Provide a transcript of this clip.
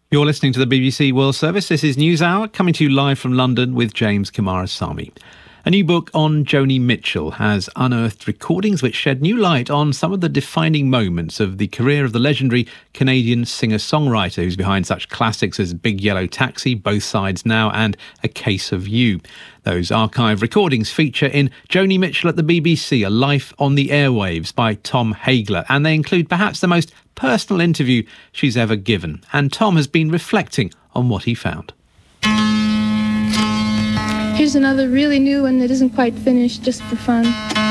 You're listening to the BBC World Service. This is NewsHour, coming to you live from London with James Kumarasamy. A new book on Joni Mitchell has unearthed recordings which shed new light on some of the defining moments of the career of the legendary Canadian singer-songwriter who's behind such classics as Big Yellow Taxi, Both Sides Now and A Case of You. Those archive recordings feature in Joni Mitchell at the BBC, A Life on the Airwaves by Tom Hagler, and they include perhaps the most personal interview she's ever given. And Tom has been reflecting on what he found. Here's another really new one that isn't quite finished, just for fun.